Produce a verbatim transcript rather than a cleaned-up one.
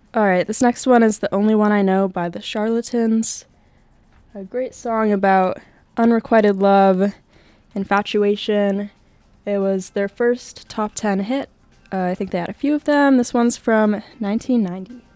All right, this next one is The Only One I Know by The Charlatans. A great song about unrequited love, infatuation. It was their first top ten hit. Uh, I think they had a few of them. This one's from nineteen ninety.